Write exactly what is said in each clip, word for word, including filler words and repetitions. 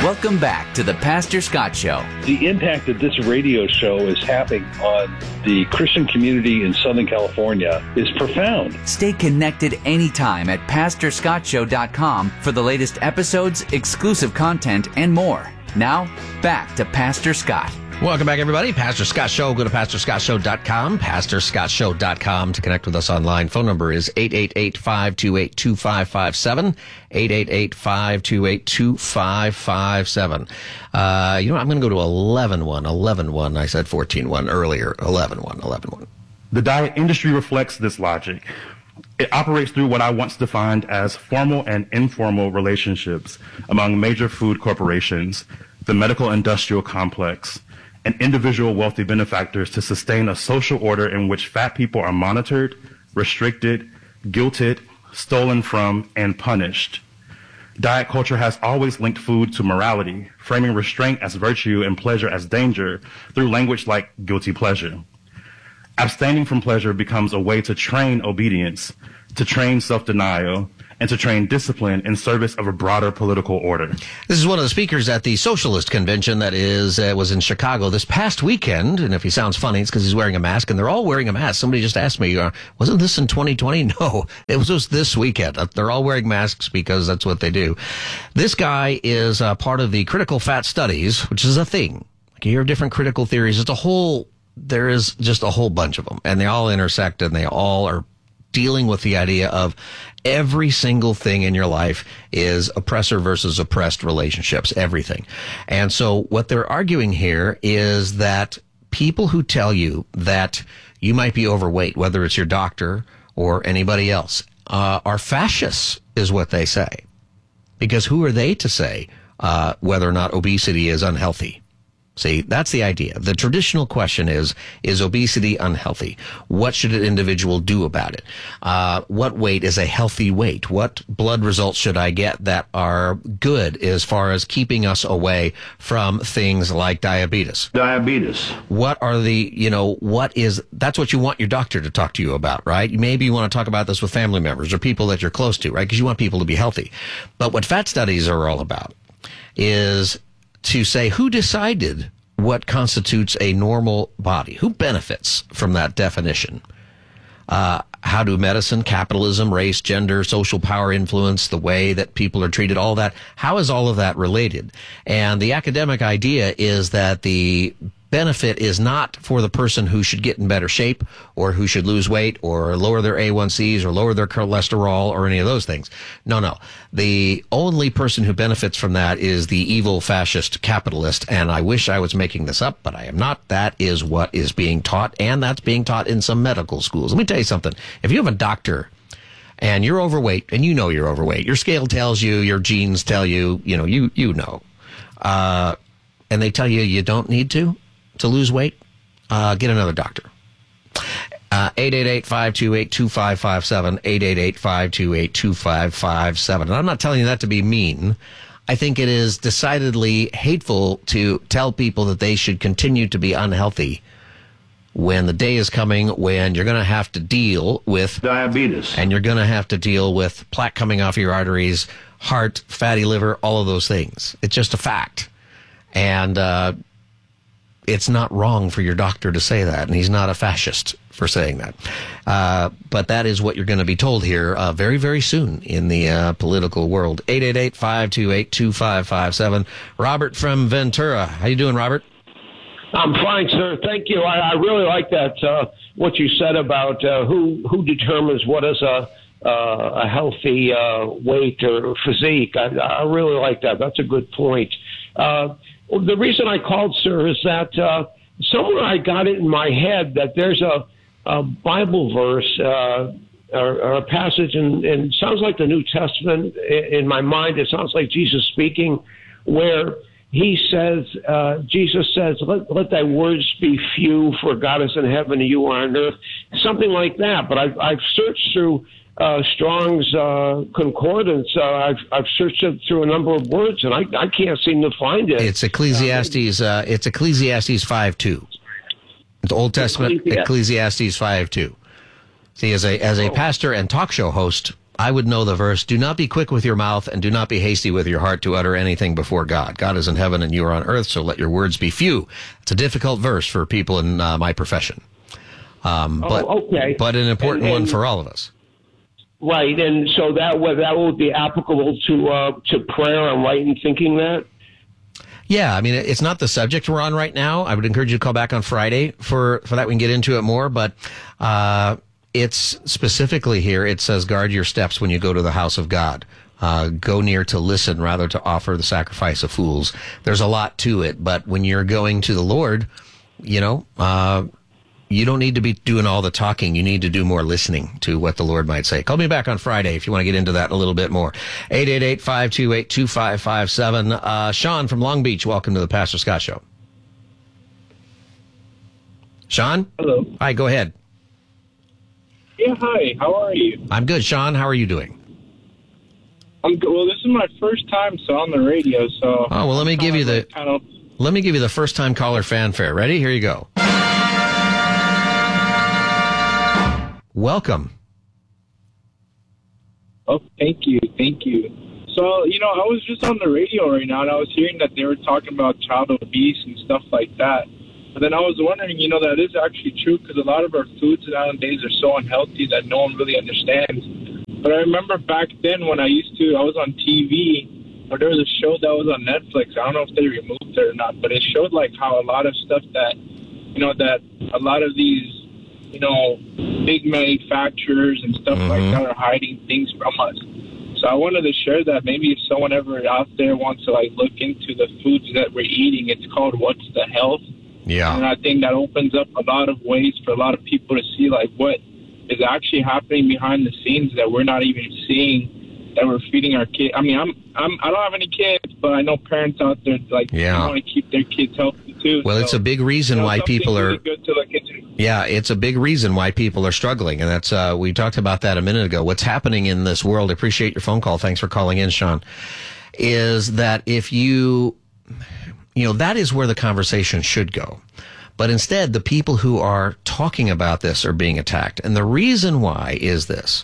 Welcome back to the Pastor Scott Show. The impact that this radio show is having on the Christian community in Southern California is profound. Stay connected anytime at pastor scott show dot com for the latest episodes, exclusive content, and more. Now, back to Pastor Scott. Welcome back, everybody. Pastor Scott Show. Go to pastor scott show dot com, pastor scott show dot com to connect with us online. Phone number is eight eight eight, five two eight, two five five seven, eight eight eight, five two eight, two five five seven. Uh, you know, I'm going to go to eleven one, eleven one. I said fourteen one earlier. eleven one, eleven one. The diet industry reflects this logic. It operates through what I once defined as formal and informal relationships among major food corporations, the medical industrial complex, and individual wealthy benefactors to sustain a social order in which fat people are monitored, restricted, guilted, stolen from, and punished. Diet culture has always linked food to morality, framing restraint as virtue and pleasure as danger through language like guilty pleasure. Abstaining from pleasure becomes a way to train obedience, to train self-denial, and to train discipline in service of a broader political order. This is one of the speakers at the Socialist Convention that is uh, was in Chicago this past weekend. And if he sounds funny, it's because he's wearing a mask, and they're all wearing a mask. Somebody just asked me, uh, wasn't this in twenty twenty? No, it was just this weekend. Uh, they're all wearing masks because that's what they do. This guy is uh, part of the critical fat studies, which is a thing. Like, you hear different critical theories. It's a whole, there is just a whole bunch of them, and they all intersect, and they all are dealing with the idea of every single thing in your life is oppressor versus oppressed relationships, everything. And so what they're arguing here is that people who tell you that you might be overweight, whether it's your doctor or anybody else, uh, are fascists, is what they say. Because who are they to say uh, whether or not obesity is unhealthy? See, that's the idea. The traditional question is, is obesity unhealthy? What should an individual do about it? Uh, what weight is a healthy weight? What blood results should I get that are good as far as keeping us away from things like diabetes? Diabetes. What are the, you know, what is, that's what you want your doctor to talk to you about, right? Maybe you want to talk about this with family members or people that you're close to, right? Because you want people to be healthy. But what fat studies are all about is to say who decided what constitutes a normal body, who benefits from that definition. Uh, how do medicine, capitalism, race, gender, social power influence the way that people are treated, all that? How is all of that related? And the academic idea is that the benefit is not for the person who should get in better shape or who should lose weight or lower their A one C's or lower their cholesterol or any of those things. No, no. The only person who benefits from that is the evil fascist capitalist. And I wish I was making this up, but I am not. That is what is being taught, and that's being taught in some medical schools. Let me tell you something. If you have a doctor and you're overweight, and you know you're overweight, your scale tells you, your genes tell you, you know, you, you know, uh, and they tell you you don't need to, to lose weight, uh, get another doctor. Uh, eight eight eight, five two eight, two five five seven, eight eight eight, five two eight, two five five seven. And I'm not telling you that to be mean. I think it is decidedly hateful to tell people that they should continue to be unhealthy when the day is coming when you're going to have to deal with diabetes, and you're going to have to deal with plaque coming off your arteries, heart, fatty liver, all of those things. It's just a fact. And, uh, it's not wrong for your doctor to say that, and he's not a fascist for saying that. Uh, but that is what you're going to be told here uh, very, very soon in the uh, political world. eight eight eight, five two eight, two five five seven. Robert from Ventura. How you doing, Robert? I'm fine, sir. Thank you. I, I really like that, uh, what you said about uh, who, who determines what is a, uh, a healthy uh, weight or physique. I, I really like that. That's a good point. Uh, The reason I called, sir, is that uh, somewhere I got it in my head that there's a, a Bible verse uh, or, or a passage, and it sounds like the New Testament in my mind. It sounds like Jesus speaking, where he says, uh, Jesus says, let, let thy words be few, for God is in heaven and you are on earth, something like that. But I've, I've searched through Uh, Strong's uh, concordance. Uh, I've, I've searched it through a number of words, and I, I can't seem to find it. It's Ecclesiastes. Uh, it's Ecclesiastes five two. The Old Testament Ecclesiastes five two. See, as a as a pastor and talk show host, I would know the verse, do not be quick with your mouth and do not be hasty with your heart to utter anything before God. God is in heaven and you are on earth, so let your words be few. It's a difficult verse for people in uh, my profession. Um, but, oh, okay. but an important and, and, one for all of us. Right, and so that would, that would be applicable to uh, to prayer and right and thinking that? Yeah, I mean, it's not the subject we're on right now. I would encourage you to call back on Friday for, for that. We can get into it more, but uh, it's specifically here. It says, guard your steps when you go to the house of God. Uh, go near to listen rather to offer the sacrifice of fools. There's a lot to it, but when you're going to the Lord, you know, uh, you don't need to be doing all the talking. You need to do more listening to what the Lord might say. Call me back on Friday if you want to get into that a little bit more. eight eight eight, five two eight, two five five seven. Uh, Sean from Long Beach, welcome to the Pastor Scott Show. Sean? Hello. Hi, go ahead. Yeah, hi. How are you? I'm good, Sean. How are you doing? I'm good. Well, this is my first time so on the radio, so... Oh, well, let me give you the... Kind of... Let me give you the first-time caller fanfare. Ready? Here you go. Welcome. Oh, thank you. Thank you. So, you know, I was just on the radio right now, and I was hearing that they were talking about child abuse and stuff like that. But then I was wondering, you know, that is actually true because a lot of our foods nowadays are so unhealthy that no one really understands. But I remember back then when I used to, I was on T V, or there was a show that was on Netflix. I don't know if they removed it or not, but it showed like how a lot of stuff that, you know, that a lot of these, you know, big manufacturers and stuff mm-hmm. like that are hiding things from us. So I wanted to share that maybe if someone ever out there wants to like look into the foods that we're eating, it's called What's the Health? Yeah. And I think that opens up a lot of ways for a lot of people to see like what is actually happening behind the scenes that we're not even seeing, that we're feeding our kids. I mean, I'm, I'm, I don't have any kids, but I know parents out there like yeah. want to keep their kids healthy too. Well, so, it's a big reason you know, why people are. Really good to look into. Yeah, it's a big reason why people are struggling, and that's uh, we talked about that a minute ago. What's happening in this world? I appreciate your phone call. Thanks for calling in, Sean. Is that if you, you know, that is where the conversation should go. But instead, the people who are talking about this are being attacked. And the reason why is this.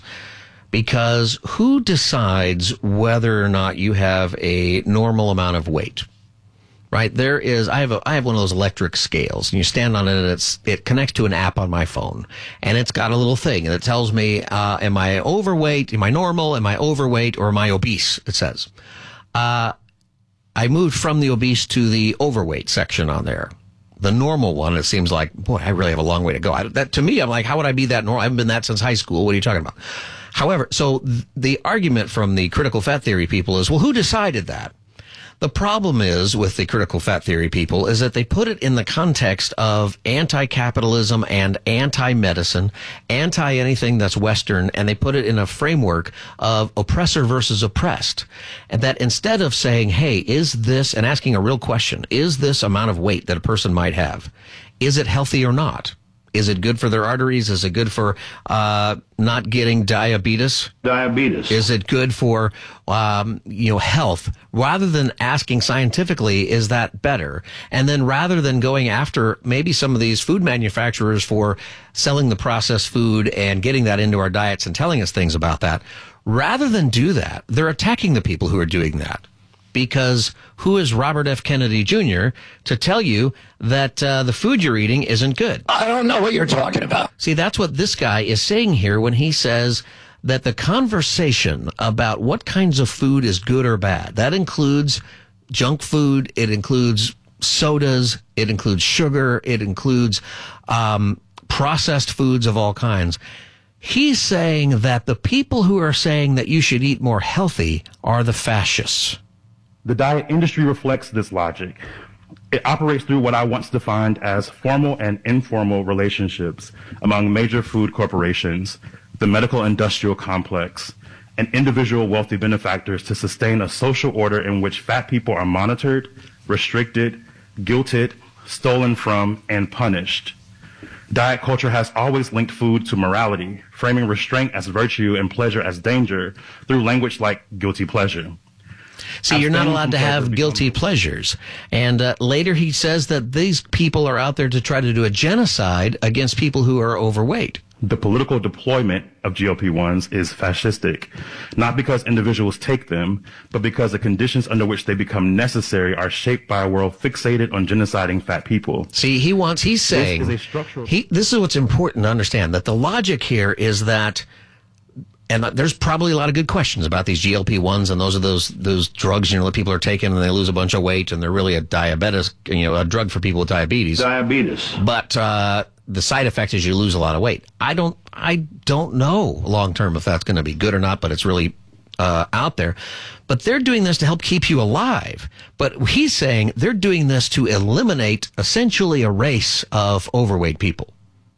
Because who decides whether or not you have a normal amount of weight? Right? There is, I have a, I have one of those electric scales, and you stand on it, and it's, it connects to an app on my phone. And it's got a little thing, and it tells me, uh, am I overweight? Am I normal? Am I overweight? Or am I obese? It says. Uh, I moved from the obese to the overweight section on there. The normal one, it seems like, boy, I really have a long way to go. I, that, to me, I'm like, how would I be that normal? I haven't been that since high school. What are you talking about? However, so th- the argument from the critical fat theory people is, well, who decided that? The problem is with the critical fat theory people is that they put it in the context of anti-capitalism and anti-medicine, anti-anything that's Western, and they put it in a framework of oppressor versus oppressed. And that instead of saying, hey, is this, and asking a real question, is this amount of weight that a person might have, is it healthy or not? Is it good for their arteries? Is it good for uh not getting diabetes? Diabetes. Is it good for um you know health? Rather than asking scientifically, is that better? And then rather than going after maybe some of these food manufacturers for selling the processed food and getting that into our diets and telling us things about that, rather than do that, they're attacking the people who are doing that. Because who is Robert F. Kennedy Junior to tell you that uh, the food you're eating isn't good? I don't know what you're talking about. See, that's what this guy is saying here when he says that the conversation about what kinds of food is good or bad, that includes junk food, it includes sodas, it includes sugar, it includes um, processed foods of all kinds. He's saying that the people who are saying that you should eat more healthy are the fascists. The diet industry reflects this logic. It operates through what I once defined as formal and informal relationships among major food corporations, the medical industrial complex, and individual wealthy benefactors to sustain a social order in which fat people are monitored, restricted, guilted, stolen from, and punished. Diet culture has always linked food to morality, framing restraint as virtue and pleasure as danger through language like guilty pleasure. See, you're not allowed to have guilty pleasures. And uh, later he says that these people are out there to try to do a genocide against people who are overweight. The political deployment of G L P ones is fascistic, not because individuals take them, but because the conditions under which they become necessary are shaped by a world fixated on genociding fat people. See, he wants, he's saying, this is a structural. He, this is what's important to understand, that the logic here is that, and there's probably a lot of good questions about these G L P ones, and those are those those drugs, you know, that people are taking and they lose a bunch of weight, and they're really a diabetes, you know, a drug for people with diabetes. Diabetes. But uh, the side effect is you lose a lot of weight. I don't, I don't know long term if that's going to be good or not, but it's really uh, out there. But they're doing this to help keep you alive. But he's saying they're doing this to eliminate essentially a race of overweight people.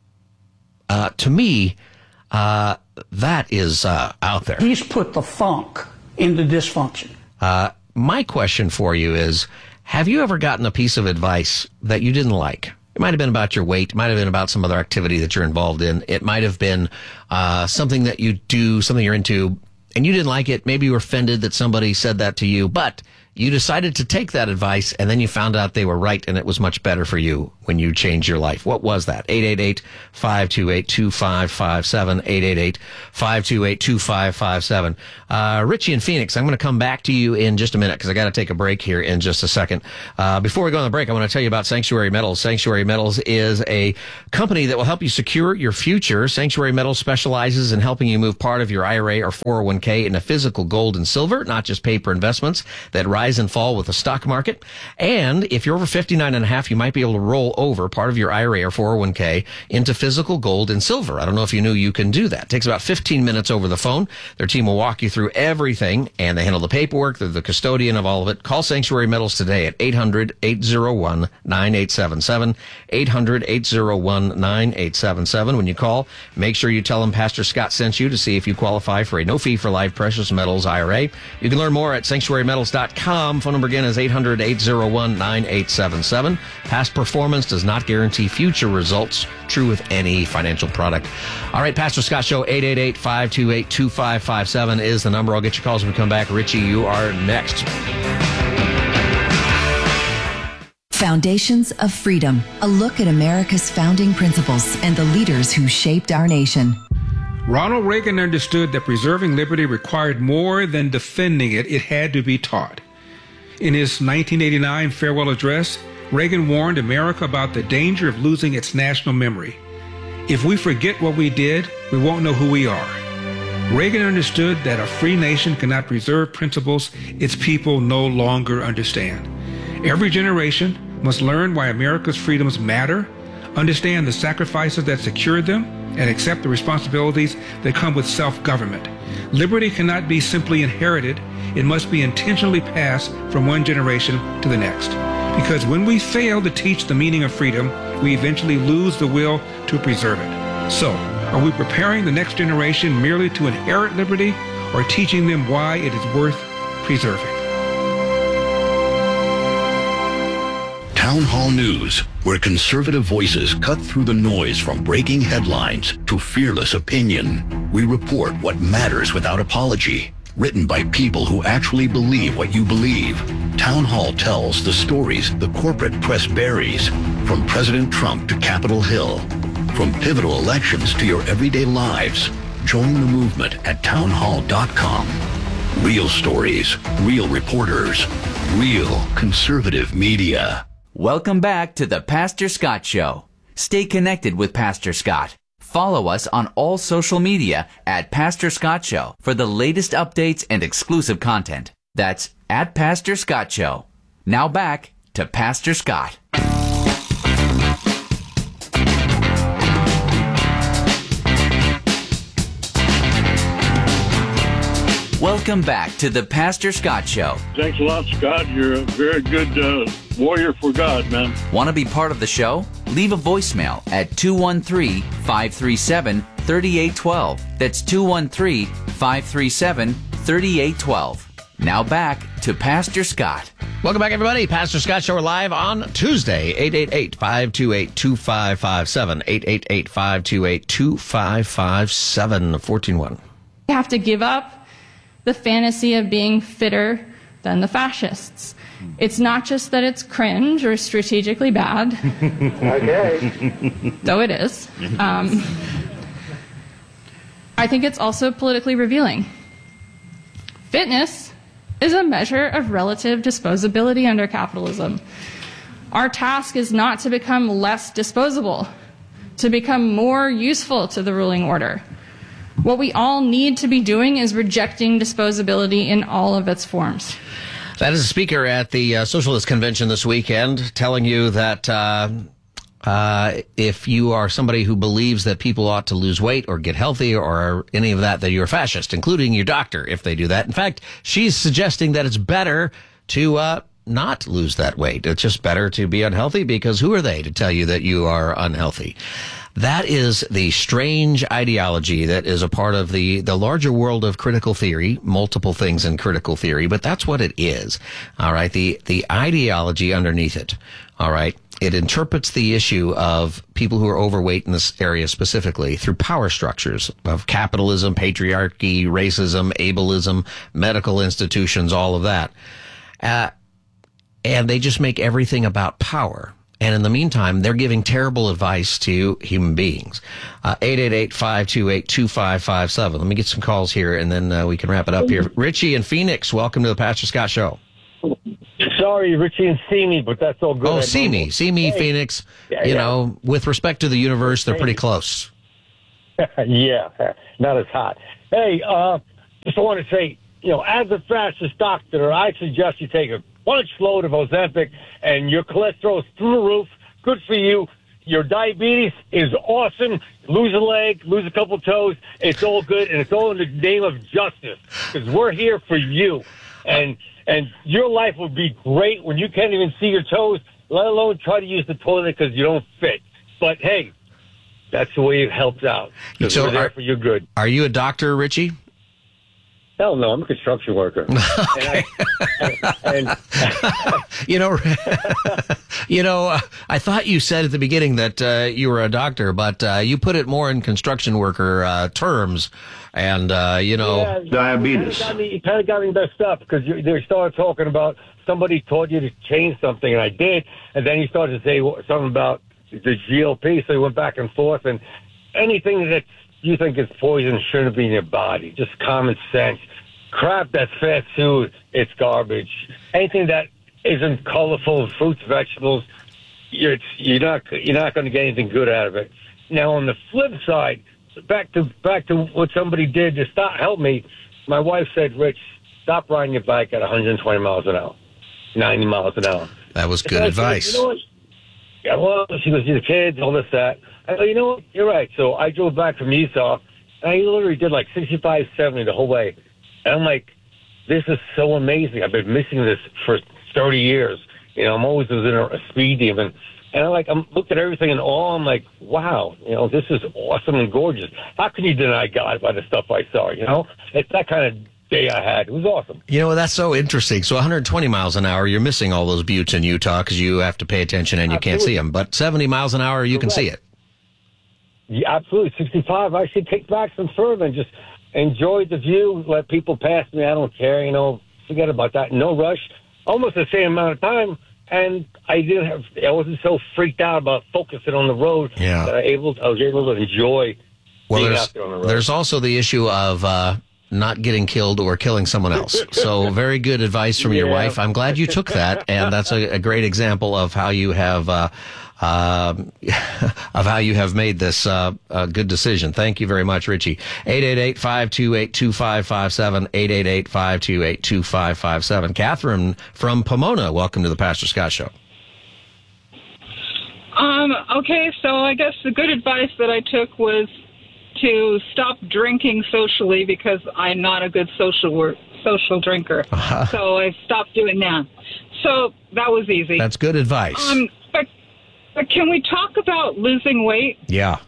Uh, to me, uh, that is uh, out there. He's put the funk into dysfunction. Uh, my question for you is, have you ever gotten a piece of advice that you didn't like? It might have been about your weight. It might have been about some other activity that you're involved in. It might have been uh, something that you do, something you're into, and you didn't like it. Maybe you were offended that somebody said that to you, but you decided to take that advice, and then you found out they were right, and it was much better for you when you changed your life. What was that? eight eight eight, five two eight, two five five seven, eight eight eight, five two eight, two five five seven. Uh, Richie in Phoenix, I'm going to come back to you in just a minute because I got to take a break here in just a second. Uh, before we go on the break, I want to tell you about Sanctuary Metals. Sanctuary Metals is a company that will help you secure your future. Sanctuary Metals specializes in helping you move part of your I R A or four oh one k into physical gold and silver, not just paper investments that rise and fall with the stock market. And if you're over fifty-nine and a half, you might be able to roll over part of your I R A or four oh one k into physical gold and silver. I don't know if you knew you can do that. It takes about fifteen minutes over the phone. Their team will walk you through everything, and they handle the paperwork. They're the custodian of all of it. Call Sanctuary Metals today at eight hundred, eight oh one, nine eight seven seven, eight hundred, eight oh one, nine eight seven seven. When you call, make sure you tell them Pastor Scott sent you to see if you qualify for a no-fee-for-life precious metals I R A. You can learn more at sanctuary metals dot com. Phone number again is eight hundred, eight oh one, nine eight seven seven. Past performance does not guarantee future results. True with any financial product. All right, Pastor Scott Show, eight eight eight, five two eight, two five five seven is the number. I'll get your calls when we come back. Richie, you are next. Foundations of Freedom, a look at America's founding principles and the leaders who shaped our nation. Ronald Reagan understood that preserving liberty required more than defending it. It had to be taught. In his nineteen eighty-nine farewell address, Reagan warned America about the danger of losing its national memory. If we forget what we did, we won't know who we are. Reagan understood that a free nation cannot preserve principles its people no longer understand. Every generation must learn why America's freedoms matter, understand the sacrifices that secured them, and accept the responsibilities that come with self-government. Liberty cannot be simply inherited. It must be intentionally passed from one generation to the next. Because when we fail to teach the meaning of freedom, we eventually lose the will to preserve it. So, are we preparing the next generation merely to inherit liberty, or teaching them why it is worth preserving? Town Hall News, where conservative voices cut through the noise from breaking headlines to fearless opinion. We report what matters without apology. Written by people who actually believe what you believe. Town Hall tells the stories the corporate press buries, from President Trump to Capitol Hill. From pivotal elections to your everyday lives. Join the movement at town hall dot com. Real stories, real reporters, real conservative media. Welcome back to the Pastor Scott Show. Stay connected with Pastor Scott. Follow us on all social media at Pastor Scott Show for the latest updates and exclusive content. That's at Pastor Scott Show. Now back to Pastor Scott. Welcome back to the Pastor Scott Show. Thanks a lot, Scott. You're a very good uh, warrior for God, man. Want to be part of the show? Leave a voicemail at two one three, five three seven, three eight one two. That's two one three, five three seven, three eight one two. Now back to Pastor Scott. Welcome back, everybody. Pastor Scott Show. We're live on Tuesday. eight eight eight, five two eight, two five five seven. eight eight eight, five two eight, two five five seven. fourteen one. You have to give up the fantasy of being fitter than the fascists. It's not just that it's cringe or strategically bad. Okay. Though it is. Um, I think it's also politically revealing. Fitness is a measure of relative disposability under capitalism. Our task is not to become less disposable, to become more useful to the ruling order. What we all need to be doing is rejecting disposability in all of its forms. That is a speaker at the uh, Socialist Convention this weekend telling you that uh, uh, if you are somebody who believes that people ought to lose weight or get healthy or any of that, that you're a fascist, including your doctor if they do that. In fact, she's suggesting that it's better to uh, not lose that weight. It's just better to be unhealthy because who are they to tell you that you are unhealthy? That is the strange ideology that is a part of the, the larger world of critical theory, multiple things in critical theory, but that's what it is. All right. The, the ideology underneath it. All right. It interprets the issue of people who are overweight in this area specifically through power structures of capitalism, patriarchy, racism, ableism, medical institutions, all of that. Uh, and they just make everything about power. And in the meantime, they're giving terrible advice to human beings. Uh, eight eight eight, five two eight, two five five seven. Let me get some calls here, and then uh, we can wrap it up here. Richie in Phoenix, welcome to the Pastor Scott Show. Sorry, Richie and see me, but that's all good. Oh, see me. See me, hey. Phoenix. Yeah, you yeah. know, with respect to the universe, they're pretty close. Yeah, not as hot. Hey, uh, just want to say, you know, as a fascist doctor, I suggest you take a bunch load of Ozempic, and your cholesterol's through the roof. Good for you. Your diabetes is awesome. Lose a leg, lose a couple toes. It's all good, and it's all in the name of justice, because we're here for you. And and your life will be great when you can't even see your toes, let alone try to use the toilet because you don't fit. But, hey, that's the way it helps out. So we're there are, for your good. Are you a doctor, Richie? Hell no, I'm a construction worker. Okay. And I, and, and you know, you know, uh, I thought you said at the beginning that uh, you were a doctor, but uh, you put it more in construction worker uh, terms, and uh, you know, yeah, diabetes. You kind of got me messed up because they started talking about somebody told you to change something, and I did, and then you started to say something about the G L P, so you went back and forth, and anything that's you think is poison shouldn't be in your body. Just common sense. Crap that's fast food, it's garbage. Anything that isn't colorful, fruits, vegetables, you're, you're not you're not going to get anything good out of it. Now, on the flip side, back to back to what somebody did to stop help me. My wife said, "Rich, stop riding your bike at one hundred twenty miles an hour, ninety miles an hour." That was good advice. Said, you know what? Yeah, well, she goes, "The kids, all this, that." I go, you know what? You're right. So I drove back from Utah, and I literally did like sixty-five, seventy the whole way. And I'm like, this is so amazing. I've been missing this for thirty years. You know, I'm always in a speed demon. And I'm like, I'm looking at everything in awe. I'm like, wow, you know, this is awesome and gorgeous. How can you deny God by the stuff I saw, you know? It's that kind of day I had. It was awesome. You know, that's so interesting. So one hundred twenty miles an hour, you're missing all those buttes in Utah because you have to pay attention and you Absolutely. Can't see them. But seventy miles an hour, you Correct. Can see it. Yeah, absolutely. sixty-five, I should take back some further and just enjoy the view, let people pass me. I don't care, you know, forget about that. No rush. Almost the same amount of time, and I didn't have, I wasn't so freaked out about focusing on the road yeah. that I, able, I was able to enjoy well, being there's, out there on the road. There's also the issue of uh, not getting killed or killing someone else. So very good advice from yeah. your wife. I'm glad you took that, and that's a, a great example of how you have uh, uh, of how you have made this uh, a good decision. Thank you very much, Richie. eight eight eight, five two eight, two five five seven, eight eight eight, five two eight, two five five seven. Catherine from Pomona, welcome to the Pastor Scott Show. Um, okay, so I guess the good advice that I took was to stop drinking socially because I'm not a good social work, social drinker. Uh-huh. So I stopped doing that. So that was easy. That's good advice. Um, but, but can we talk about losing weight? Yeah.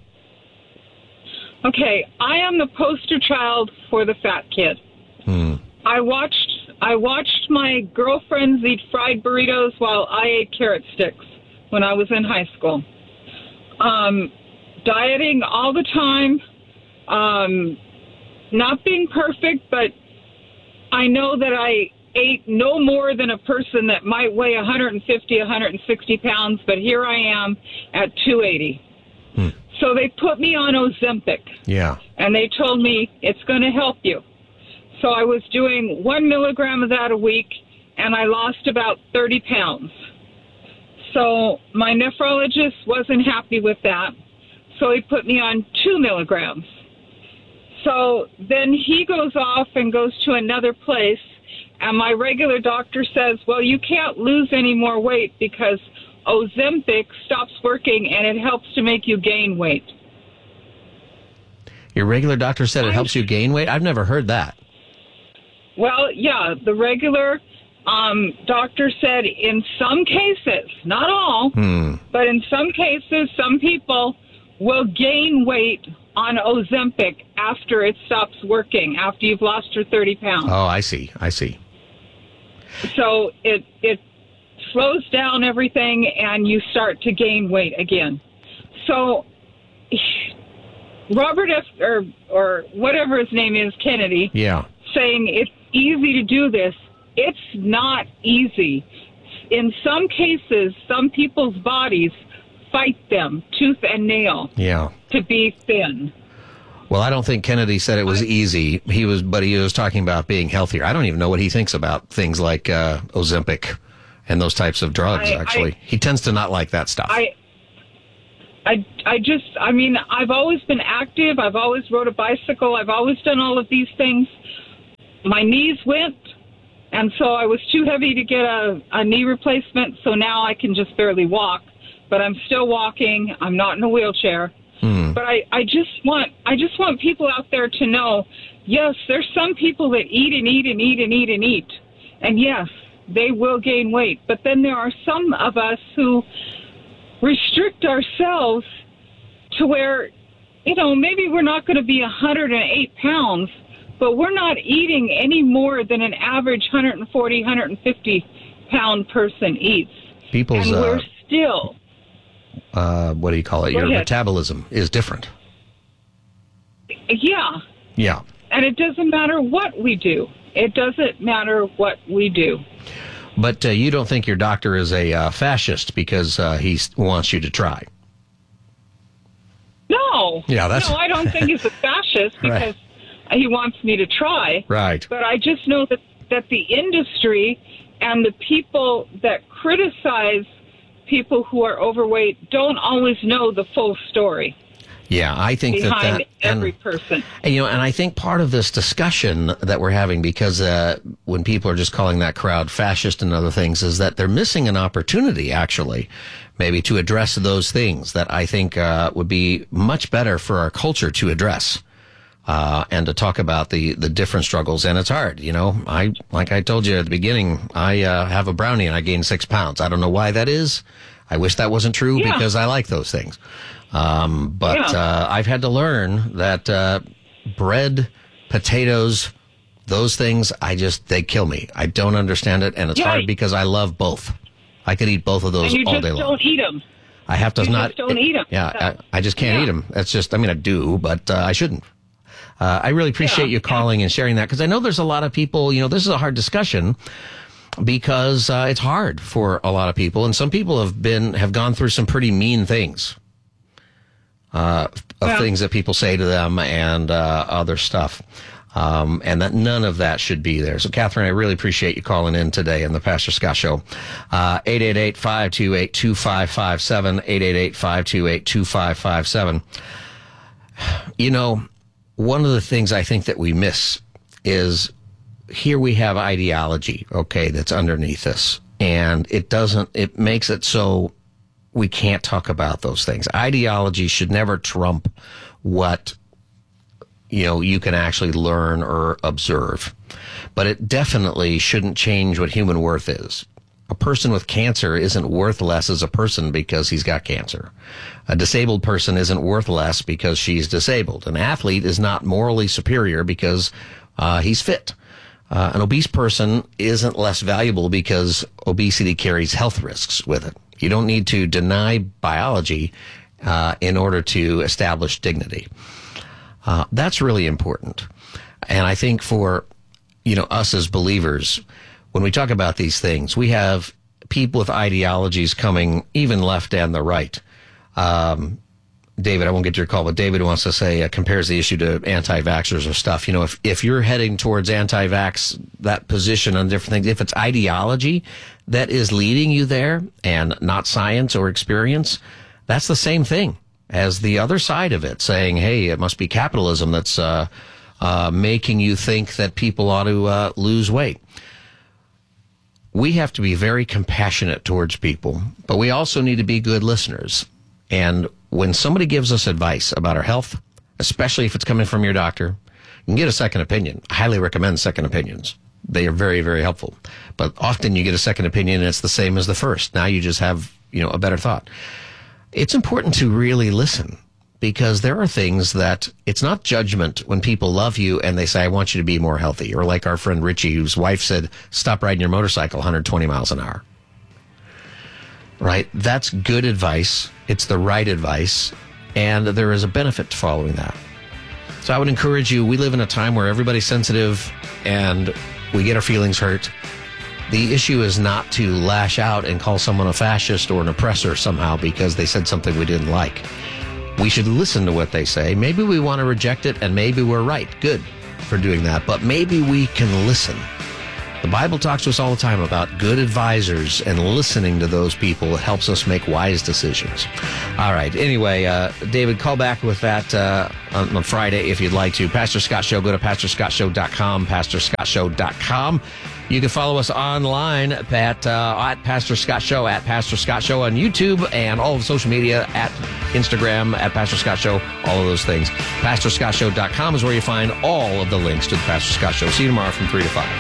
Okay, I am the poster child for the fat kid. Hmm. I watched I watched my girlfriends eat fried burritos while I ate carrot sticks when I was in high school. Um, dieting all the time. Um, not being perfect, but I know that I ate no more than a person that might weigh one hundred fifty, one hundred sixty pounds, but here I am at two eighty. Hmm. So they put me on Ozempic. Yeah. And they told me it's going to help you. So I was doing one milligram of that a week, and I lost about thirty pounds. So my nephrologist wasn't happy with that, so he put me on two milligrams. So then he goes off and goes to another place, and my regular doctor says, well, you can't lose any more weight because Ozempic stops working and it helps to make you gain weight. Your regular doctor said it helps you gain weight? I've never heard that. Well, yeah, the regular um, doctor said in some cases, not all, hmm. but in some cases, some people will gain weight on Ozempic after it stops working, after you've lost your thirty pounds. Oh, I see. I see. So it it slows down everything, and you start to gain weight again. So Robert F. or or whatever his name is, Kennedy, yeah, saying it's easy to do this. It's not easy. In some cases, some people's bodies fight them tooth and nail yeah. to be thin. Well, I don't think Kennedy said it was easy. He was, but he was talking about being healthier. I don't even know what he thinks about things like uh, Ozempic and those types of drugs. I, actually, I, he tends to not like that stuff. I, I, I just, I mean, I've always been active. I've always rode a bicycle. I've always done all of these things. My knees went, and so I was too heavy to get a, a knee replacement. So now I can just barely walk. But I'm still walking. I'm not in a wheelchair. Hmm. But I, I just want I just want people out there to know, yes, there's some people that eat and eat and eat and eat and eat. And yes, they will gain weight. But then there are some of us who restrict ourselves to where, you know, maybe we're not going to be one hundred eight pounds, but we're not eating any more than an average one hundred forty, one hundred fifty pound person eats. People's, and we're uh, still... Uh, what do you call it? Go Your ahead. metabolism is different. Yeah. Yeah. And it doesn't matter what we do. It doesn't matter what we do. But uh, you don't think your doctor is a uh, fascist because uh, he wants you to try? No. Yeah, that's... No, I don't think he's a fascist because Right. he wants me to try. Right. But I just know that, that the industry and the people that criticize people who are overweight don't always know the full story. Yeah, I think that behind that every and, person. and, you know, and I think part of this discussion that we're having, because uh, when people are just calling that crowd fascist and other things, is that they're missing an opportunity, actually, maybe to address those things that I think uh, would be much better for our culture to address. Uh, and to talk about the, the different struggles. And it's hard, you know. I, like I told you at the beginning, I uh, have a brownie and I gained six pounds. I don't know why that is. I wish that wasn't true Yeah. because I like those things. Um, but Yeah. uh, I've had to learn that uh, bread, potatoes, those things, I just, they kill me. I don't understand it. And it's Yeah. hard because I love both. I could eat both of those And you all just day long. don't eat them. I have to you not. just don't eat 'em. Yeah, I, I just can't Yeah. eat them. That's just, I mean, I do, but uh, I shouldn't. Uh, I really appreciate Yeah, you calling yeah. and sharing that, because I know there's a lot of people, you know, this is a hard discussion because uh, it's hard for a lot of people, and some people have been, have gone through some pretty mean things, uh, of Well- things that people say to them and uh, other stuff. Um, and that none of that should be there. So, Catherine, I really appreciate you calling in today on the Pastor Scott Show. Uh, eight eight eight, five two eight, two five five seven, eight eight eight, five two eight, two five five seven. You know, one of the things I think that we miss is here we have ideology, okay, that's underneath this. And it doesn't, it makes it so we can't talk about those things. Ideology should never trump what, you know, you can actually learn or observe. But it definitely shouldn't change what human worth is. A person with cancer isn't worth less as a person because he's got cancer. A disabled person isn't worth less because she's disabled. An athlete is not morally superior because uh, he's fit. Uh, an obese person isn't less valuable because obesity carries health risks with it. You don't need to deny biology uh, in order to establish dignity. Uh, that's really important. And I think for, you know, us as believers, when we talk about these things, we have people with ideologies coming even left and the right, um, David, I won't get to your call, but David wants to say, uh, compares the issue to anti-vaxxers or stuff. You know, if, if you're heading towards anti-vax, that position on different things, if it's ideology that is leading you there and not science or experience, that's the same thing as the other side of it, saying, hey, it must be capitalism that's uh, uh, making you think that people ought to uh, lose weight. We have to be very compassionate towards people, but we also need to be good listeners. And when somebody gives us advice about our health, especially if it's coming from your doctor, you can get a second opinion. I highly recommend second opinions. They are very, very helpful. But often you get a second opinion and it's the same as the first. Now you just have, you know, a better thought. It's important to really listen, because there are things that it's not judgment when people love you and they say, I want you to be more healthy. Or like our friend Richie, whose wife said, stop riding your motorcycle one hundred twenty miles an hour. Right? That's good advice. It's the right advice. And there is a benefit to following that. So I would encourage you, we live in a time where everybody's sensitive and we get our feelings hurt. The issue is not to lash out and call someone a fascist or an oppressor somehow because they said something we didn't like. We should listen to what they say. Maybe we want to reject it, and maybe we're right. Good for doing that. But maybe we can listen. The Bible talks to us all the time about good advisors, and listening to those people helps us make wise decisions. All right. Anyway, uh, David, call back with that uh, on, on Friday if you'd like to. Pastor Scott Show, go to pastor scott show dot com, pastor scott show dot com. You can follow us online at, uh, at Pastor Scott Show, at Pastor Scott Show on YouTube, and all of social media, at Instagram, at Pastor Scott Show, all of those things. pastor scott show dot com is where you find all of the links to the Pastor Scott Show. See you tomorrow from three to five.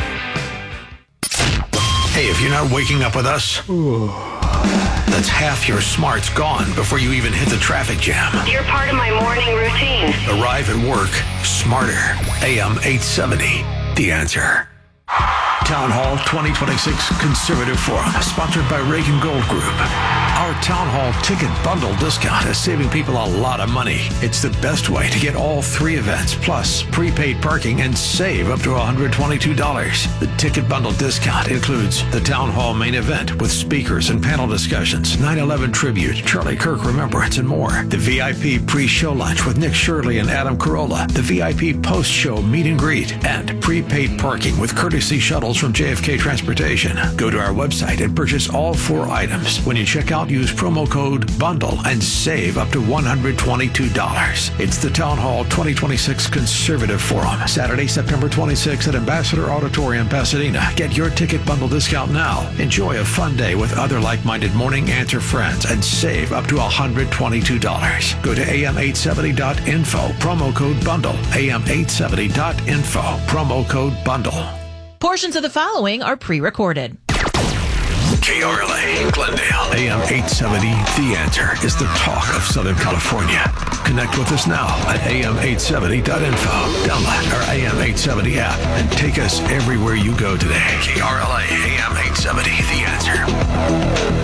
Hey, if you're not waking up with us, that's half your smarts gone before you even hit the traffic jam. You're part of my morning routine. Arrive at work smarter. A M eight seventy, The Answer. Town Hall twenty twenty-six Conservative Forum, sponsored by Reagan Gold Group. Our Town Hall ticket bundle discount is saving people a lot of money. It's the best way to get all three events, plus prepaid parking, and save up to one hundred twenty-two dollars. The ticket bundle discount includes the Town Hall main event with speakers and panel discussions, nine eleven tribute, Charlie Kirk remembrance, and more. The V I P pre-show lunch with Nick Shirley and Adam Carolla. The V I P post-show meet and greet, and prepaid parking with courtesy shuttles from J F K Transportation. Go to our website and purchase all four items. When you check out, use promo code BUNDLE and save up to one hundred twenty-two dollars. It's the Town Hall twenty twenty-six Conservative Forum, Saturday, September twenty-sixth at Ambassador Auditorium, Pasadena. Get your ticket bundle discount now. Enjoy a fun day with other like-minded Morning Answer friends and save up to one hundred twenty-two dollars. Go to A M eight seventy dot info, promo code BUNDLE. A M eight seventy dot info, promo code BUNDLE. Portions of the following are pre-recorded. K R L A, Glendale. A M eight seventy, The Answer is the talk of Southern California. Connect with us now at A M eight seventy dot info. Download our A M eight seventy app and take us everywhere you go today. K R L A, A M eight seventy, The Answer.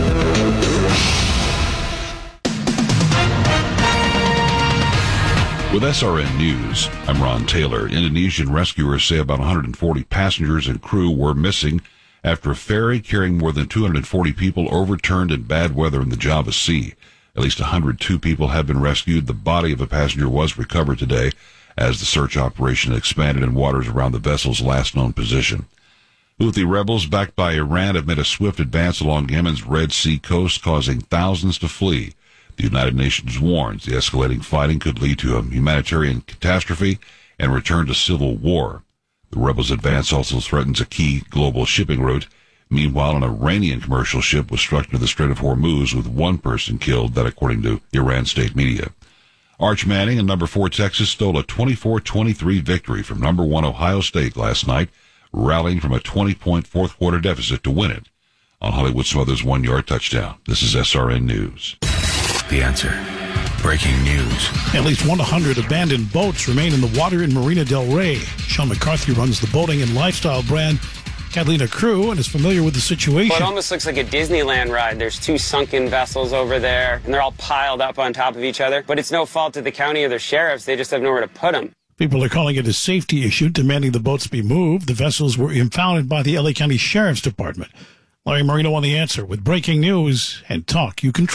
With S R N News, I'm Ron Taylor. Indonesian rescuers say about one hundred forty passengers and crew were missing after a ferry carrying more than two hundred forty people overturned in bad weather in the Java Sea. At least one hundred two people have been rescued. The body of a passenger was recovered today as the search operation expanded in waters around the vessel's last known position. Houthi rebels, backed by Iran, have made a swift advance along Yemen's Red Sea coast, causing thousands to flee. The United Nations warns the escalating fighting could lead to a humanitarian catastrophe and return to civil war. The rebels' advance also threatens a key global shipping route. Meanwhile, an Iranian commercial ship was struck near the Strait of Hormuz with one person killed, that according to Iran state media. Arch Manning in number four Texas stole a twenty-four twenty-three victory from number one Ohio State last night, rallying from a twenty-point fourth quarter deficit to win it. On Hollywood Smothers' one-yard touchdown. This is S R N News. The Answer. Breaking news. At least one hundred abandoned boats remain in the water in Marina del Rey. Sean McCarthy runs the boating and lifestyle brand Catalina Crew and is familiar with the situation. Well, it almost looks like a Disneyland ride. There's two sunken vessels over there, and they're all piled up on top of each other. But it's no fault of the county or their sheriffs. They just have nowhere to put them. People are calling it a safety issue, demanding the boats be moved. The vessels were impounded by the L A County Sheriff's Department. Larry Marino on The Answer with breaking news and talk you can trust.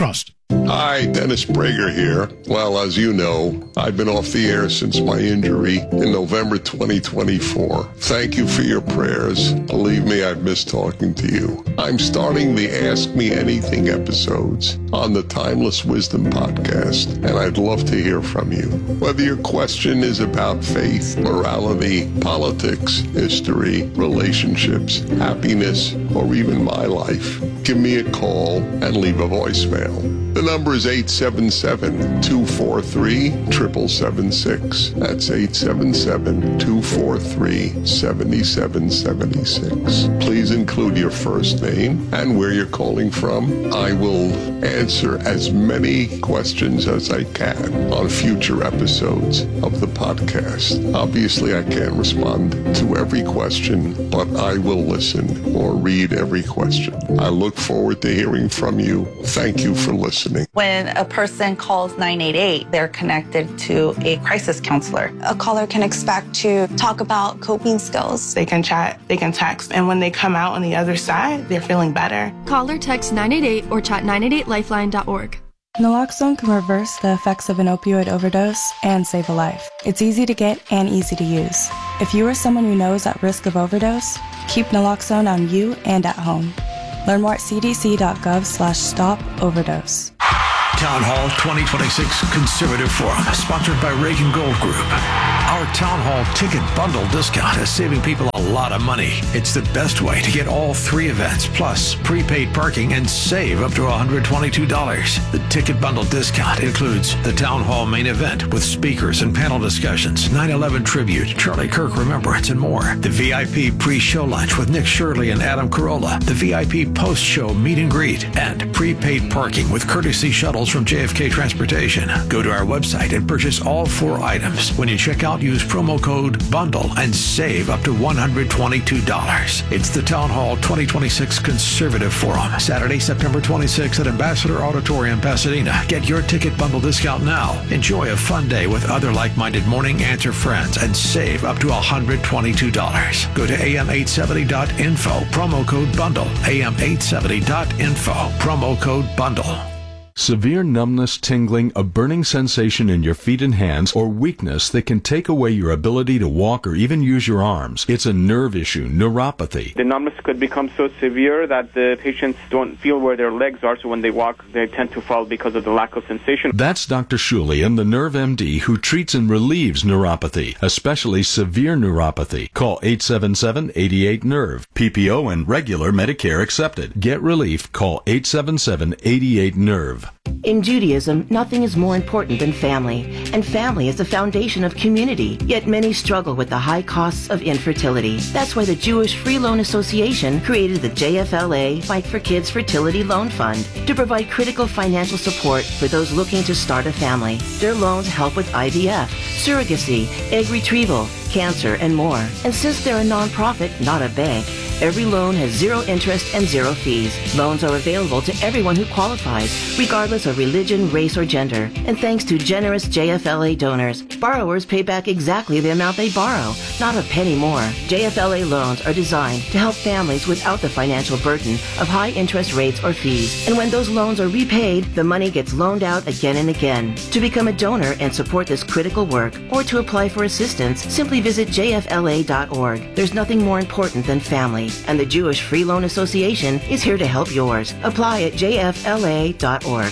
Hi, Dennis Prager here. Well, as you know, I've been off the air since my injury in November twenty twenty-four. Thank you for your prayers. Believe me, I've missed talking to you. I'm starting the Ask Me Anything episodes on the Timeless Wisdom podcast, and I'd love to hear from you. Whether your question is about faith, morality, politics, history, relationships, happiness, or even my life, give me a call and leave a voicemail. The number is eight seven seven, two four three, seven seven seven six. That's eight seven seven, two four three, seven seven seven six. Please include your first name and where you're calling from. I will answer as many questions as I can on future episodes of the podcast. Obviously, I can't respond to every question, but I will listen or read every question. I look forward to hearing from you. Thank you for listening. When a person calls nine eight eight, they're connected to a crisis counselor. A caller can expect to talk about coping skills. They can chat, they can text, and when they come out on the other side, they're feeling better. Call or text nine eight eight or chat nine eight eight lifeline dot org. Naloxone can reverse the effects of an opioid overdose and save a life. It's easy to get and easy to use. If you or someone you know is at risk of overdose, keep naloxone on you and at home. Learn more at c d c dot gov slash stop overdose. Town Hall twenty twenty-six Conservative Forum, sponsored by Reagan Gold Group. Our Town Hall ticket bundle discount is saving people a lot of money. It's the best way to get all three events, plus prepaid parking, and save up to one hundred twenty-two dollars. The ticket bundle discount includes the Town Hall main event with speakers and panel discussions, nine eleven tribute, Charlie Kirk Remembrance, and more. The V I P pre-show lunch with Nick Shirley and Adam Carolla. The V I P post-show meet and greet. And prepaid parking with courtesy shuttles from J F K Transportation. Go to our website and purchase all four items. When you check out, use promo code BUNDLE and save up to one hundred twenty-two dollars. It's the Town Hall twenty twenty-six Conservative Forum, Saturday, September twenty-sixth at Ambassador Auditorium, Pasadena. Get your ticket bundle discount now. Enjoy a fun day with other like-minded Morning Answer friends and save up to one hundred twenty-two dollars. Go to A M eight seventy dot info, promo code BUNDLE. A M eight seventy dot info, promo code BUNDLE. Severe numbness, tingling, a burning sensation in your feet and hands, or weakness that can take away your ability to walk or even use your arms. It's a nerve issue, neuropathy. The numbness could become so severe that the patients don't feel where their legs are, so when they walk, they tend to fall because of the lack of sensation. That's Doctor Shulian, the Nerve M D, who treats and relieves neuropathy, especially severe neuropathy. Call eight seven seven, eight eight, nerve. P P O and regular Medicare accepted. Get relief. Call eight seven seven, eight eight, nerve. In Judaism, nothing is more important than family, and family is the foundation of community, yet many struggle with the high costs of infertility. That's why the Jewish Free Loan Association created the J F L A Fight for Kids Fertility Loan Fund to provide critical financial support for those looking to start a family. Their loans help with I V F, surrogacy, egg retrieval, cancer, and more. And since they're a nonprofit, not a bank, every loan has zero interest and zero fees. Loans are available to everyone who qualifies, regardless of religion, race, or gender. And thanks to generous J F L A donors, borrowers pay back exactly the amount they borrow, not a penny more. J F L A loans are designed to help families without the financial burden of high interest rates or fees. And when those loans are repaid, the money gets loaned out again and again. To become a donor and support this critical work, or to apply for assistance, simply visit J F L A dot org. There's nothing more important than family, and the Jewish Free Loan Association is here to help yours. Apply at J F L A dot org.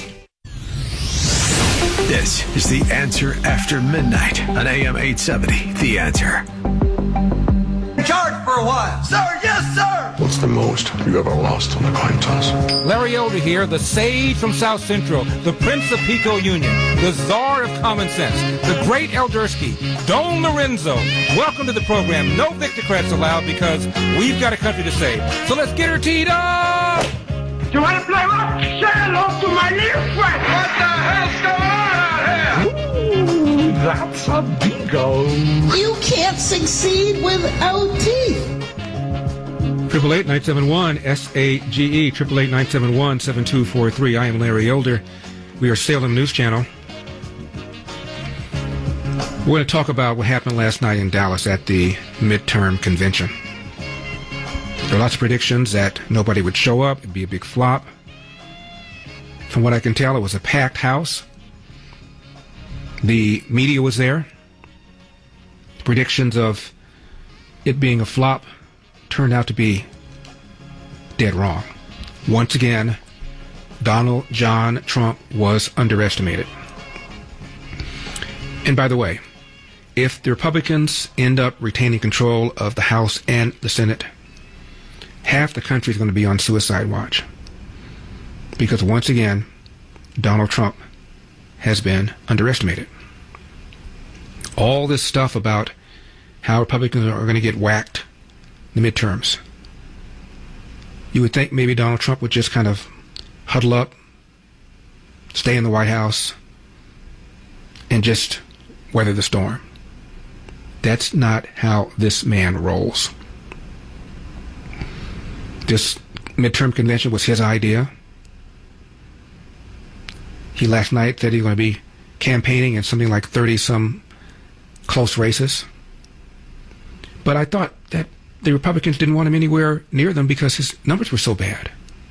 This is The Answer After Midnight on A M eight seventy. The Answer. Charge for a while. Sir, yes, sir. What's the most you ever lost on a coin toss? Larry Elder here, the sage from South Central, the Prince of Pico Union, the czar of common sense, the great Eldersky, Don Lorenzo. Welcome to the program. No Victocrats allowed because we've got a country to save. So let's get her teed up. You want to play rock? Say hello to my little friend. What the hell's going on out here? Ooh, that's a bingo. You can't succeed without teeth. Triple eight nine seven one S A G E triple eight nine seven one seven two four three. I am Larry Elder. We are Salem News Channel. We're going to talk about what happened last night in Dallas at the midterm convention. There are lots of predictions that nobody would show up. It'd be a big flop. From what I can tell, it was a packed house. The media was there. Predictions of it being a flop turned out to be dead wrong. Once again, Donald John Trump was underestimated. And by the way, if the Republicans end up retaining control of the House and the Senate, half the country is going to be on suicide watch. Because once again, Donald Trump has been underestimated. All this stuff about how Republicans are going to get whacked in the midterms. You would think maybe Donald Trump would just kind of huddle up, stay in the White House, and just weather the storm. That's not how this man rolls. This midterm convention was his idea. He last night said he was going to be campaigning in something like thirty-some close races. But I thought that the Republicans didn't want him anywhere near them because his numbers were so bad.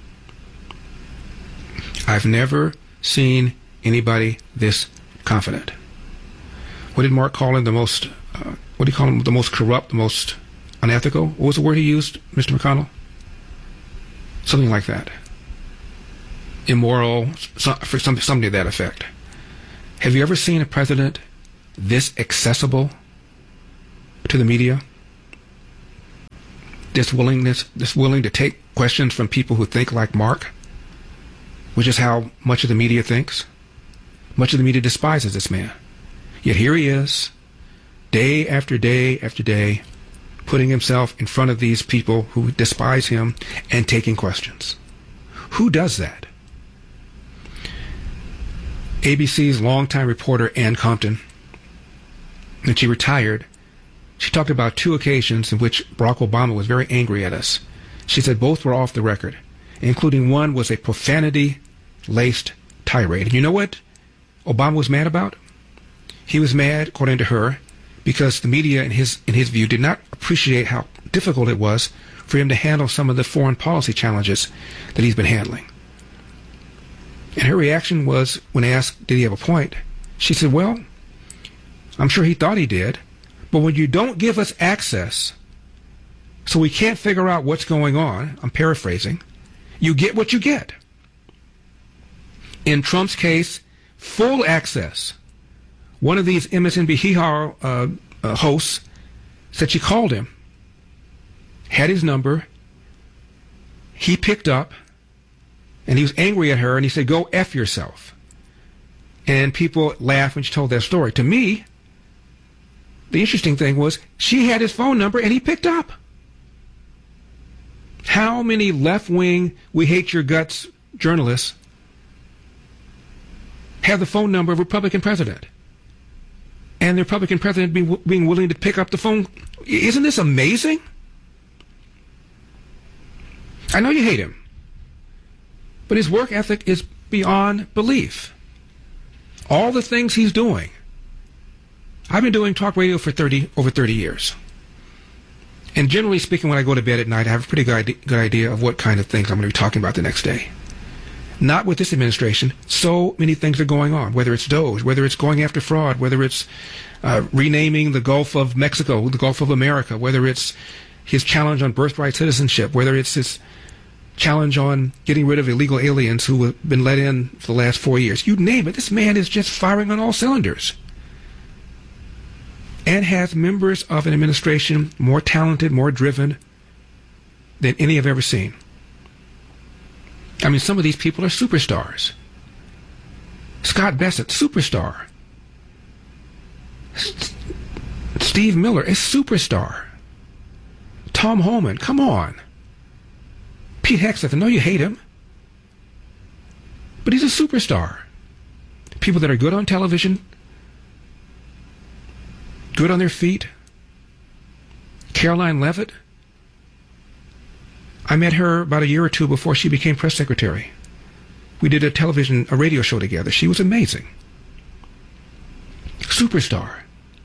I've never seen anybody this confident. What did Mark call him? The most, uh, what do you call him? The most corrupt, the most unethical? What was the word he used, Mister McConnell? Something like that. Immoral, some, for some, something to that effect. Have you ever seen a president this accessible to the media? This willingness, this willing to take questions from people who think like Mark, which is how much of the media thinks. Much of the media despises this man. Yet here he is, day after day after day, putting himself in front of these people who despise him and taking questions. Who does that? A B C's longtime reporter Ann Compton, when she retired, she talked about two occasions in which Barack Obama was very angry at us. She said both were off the record, including one was a profanity-laced tirade. And you know what Obama was mad about? He was mad, according to her, because the media, in his in his view, did not appreciate how difficult it was for him to handle some of the foreign policy challenges that he's been handling. And her reaction was, when asked, did he have a point? She said, well, I'm sure he thought he did, but when you don't give us access, so we can't figure out what's going on, I'm paraphrasing, you get what you get. In Trump's case, full access. One of these M S N B C uh, uh, hosts said she called him, had his number, he picked up, and he was angry at her, and he said, go F yourself. And people laughed when she told that story. To me, the interesting thing was she had his phone number, and he picked up. How many left-wing, we hate your guts journalists have the phone number of a Republican president? And the Republican president being, being willing to pick up the phone. Isn't this amazing? I know you hate him, but his work ethic is beyond belief. All the things he's doing. I've been doing talk radio for thirty over thirty years. And generally speaking, when I go to bed at night, I have a pretty good idea, good idea of what kind of things I'm going to be talking about the next day. Not with this administration. So many things are going on, whether it's DOGE, whether it's going after fraud, whether it's uh, renaming the Gulf of Mexico, the Gulf of America, whether it's his challenge on birthright citizenship, whether it's his challenge on getting rid of illegal aliens who have been let in for the last four years. You name it, this man is just firing on all cylinders. And has members of an administration more talented, more driven than any I've ever seen. I mean, some of these people are superstars. Scott Bessent, superstar. S- Steve Miller, a superstar. Tom Homan, come on. Pete Hegseth, I know you hate him, but he's a superstar. People that are good on television, good on their feet. Caroline Leavitt, I met her about a year or two before she became press secretary. We did a television, a radio show together. She was amazing. Superstar.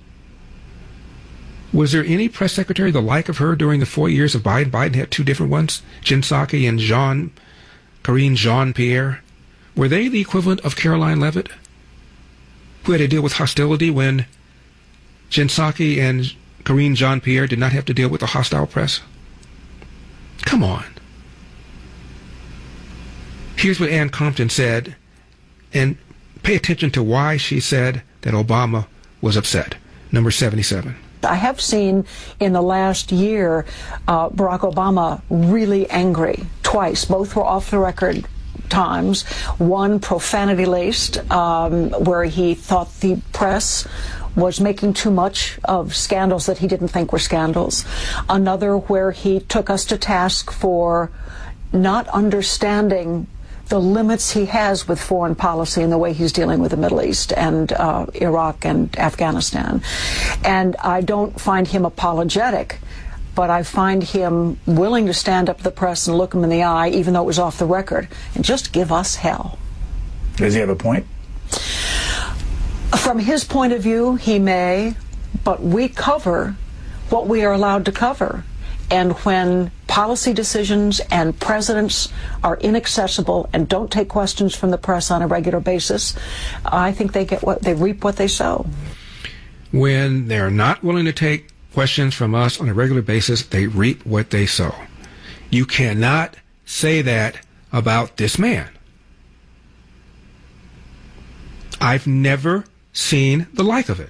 Was there any press secretary the like of her during the four years of Biden? Biden had two different ones, Jen Psaki and Jean, Karine Jean-Pierre. Were they the equivalent of Caroline Leavitt, who had to deal with hostility when Jen Psaki and Karine Jean-Pierre did not have to deal with the hostile press? Come on. Here's what Ann Compton said, and pay attention to why she said that Obama was upset. Number seventy-seven. I have seen in the last year uh, Barack Obama really angry twice. Both were off the record times. One profanity-laced, um, where he thought the press was making too much of scandals that he didn't think were scandals. Another where he took us to task for not understanding the limits he has with foreign policy and the way he's dealing with the Middle East and uh, Iraq and Afghanistan. And I don't find him apologetic, but I find him willing to stand up to the press and look him in the eye, even though it was off the record, and just give us hell. Does he have a point? From his point of view, he may, but we cover what we are allowed to cover. And when policy decisions and presidents are inaccessible and don't take questions from the press on a regular basis, I think they get what they reap what they sow. When they're not willing to take questions from us on a regular basis, they reap what they sow. You cannot say that about this man. I've never seen the like of it.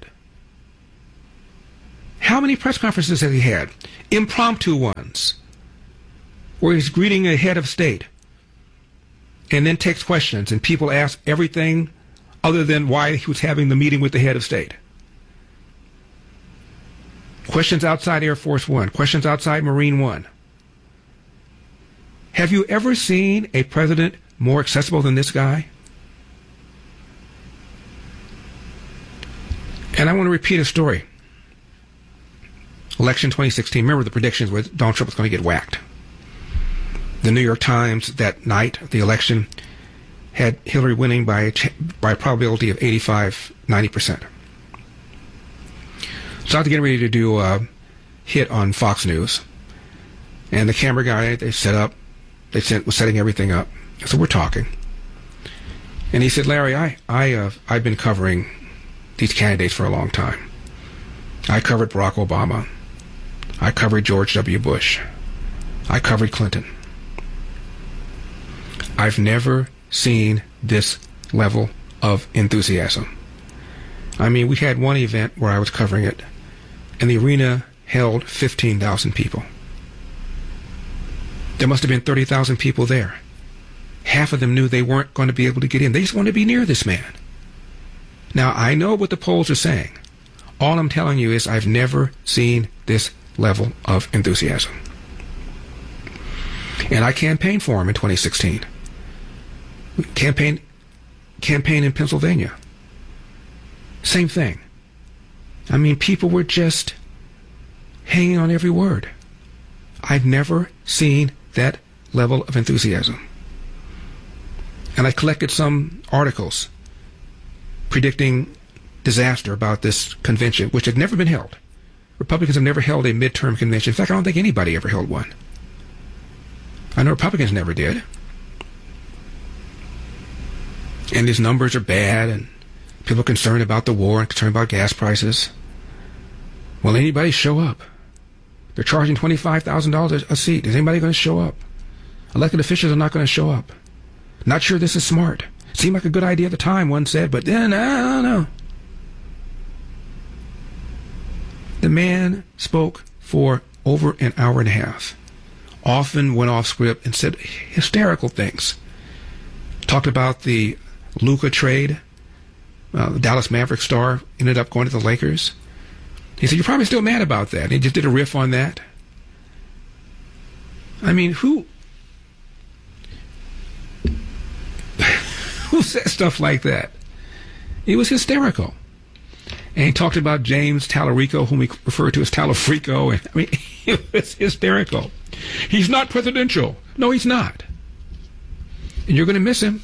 How many press conferences has he had? Impromptu ones, where he's greeting a head of state and then takes questions, and people ask everything other than why he was having the meeting with the head of state. Questions outside Air Force One, questions outside Marine One. Have you ever seen a president more accessible than this guy? And I want to repeat a story. Election twenty sixteen, remember the predictions were Donald Trump was going to get whacked. The New York Times that night of the election had Hillary winning by a, ch- by a probability of eighty-five, ninety percent. So I was getting ready to do a hit on Fox News. And the camera guy, they set up, they sent, was setting everything up. So we're talking. And he said, Larry, I, I, uh, I've been covering these candidates for a long time. I covered Barack Obama. I covered George W. Bush. I covered Clinton. I've never seen this level of enthusiasm. I mean, we had one event where I was covering it, and the arena held fifteen thousand people. There must have been thirty thousand people there. Half of them knew they weren't going to be able to get in. They just wanted to be near this man. Now, I know what the polls are saying. All I'm telling you is I've never seen this level of enthusiasm. And I campaigned for him in twenty sixteen. Campaign, campaign in Pennsylvania. Same thing. I mean, people were just hanging on every word. I've never seen that level of enthusiasm. And I collected some articles predicting disaster about this convention, which had never been held. Republicans have never held a midterm convention. In fact, I don't think anybody ever held one. I know Republicans never did. And these numbers are bad, and people are concerned about the war and concerned about gas prices. Will anybody show up? They're charging twenty-five thousand dollars a seat. Is anybody going to show up? Elected officials are not going to show up. Not sure this is smart. Seemed like a good idea at the time, one said, but then, I don't know. The man spoke for over an hour and a half. Often went off script and said hysterical things. Talked about the Luka trade. Uh, the Dallas Maverick star ended up going to the Lakers. He said, you're probably still mad about that. And he just did a riff on that. I mean, who... Who says stuff like that? It was hysterical. And he talked about James Tallarico, whom he referred to as Talafrico. And, I mean, it was hysterical. He's not presidential. No, he's not. And you're going to miss him.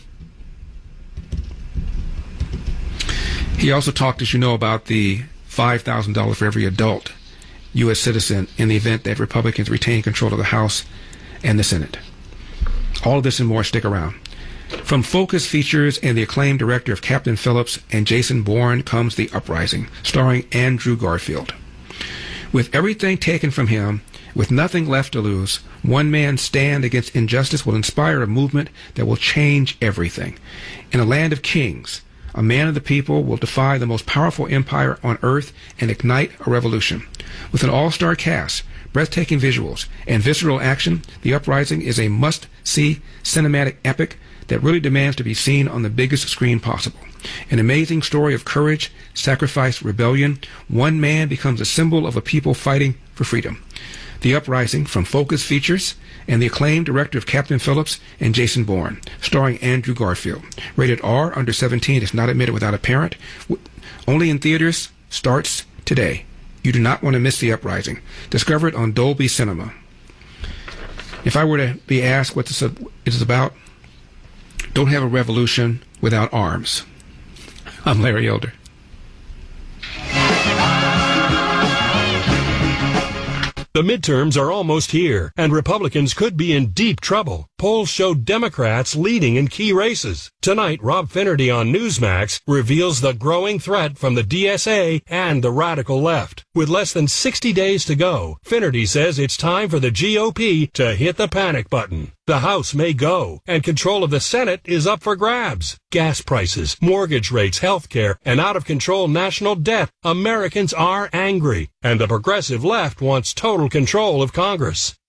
He also talked, as you know, about the five thousand dollars for every adult U S citizen in the event that Republicans retain control of the House and the Senate. All of this and more. Stick around. From Focus Features and the acclaimed director of Captain Phillips and Jason Bourne comes The Uprising, starring Andrew Garfield. With everything taken from him, with nothing left to lose, one man's stand against injustice will inspire a movement that will change everything. In a land of kings, a man of the people will defy the most powerful empire on earth and ignite a revolution. With an all-star cast, breathtaking visuals, and visceral action, The Uprising is a must-see cinematic epic that really demands to be seen on the biggest screen possible. An amazing story of courage, sacrifice, rebellion. One man becomes a symbol of a people fighting for freedom. The Uprising from Focus Features and the acclaimed director of Captain Phillips and Jason Bourne, starring Andrew Garfield. Rated R, under seventeen, is not admitted without a parent. Only in theaters, starts today. You do not want to miss The Uprising. Discover it on Dolby Cinema. If I were to be asked what this is about, don't have a revolution without arms. I'm Larry Elder. The midterms are almost here, and Republicans could be in deep trouble. Polls show Democrats leading in key races. Tonight, Rob Finnerty on Newsmax reveals the growing threat from the D S A and the radical left. With less than sixty days to go, Finnerty says it's time for the G O P to hit the panic button. The House may go, and control of the Senate is up for grabs. Gas prices, mortgage rates, health care, and out-of-control national debt. Americans are angry, and the progressive left wants total control of Congress.